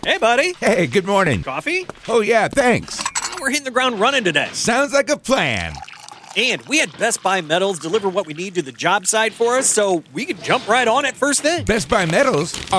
Hey, buddy. Hey, good morning. Coffee? Oh, yeah, thanks. We're hitting the ground running today. Sounds like a plan. And we had Best Buy Metals deliver what we need to the job site for us, so we could jump right on it first thing. Best Buy Metals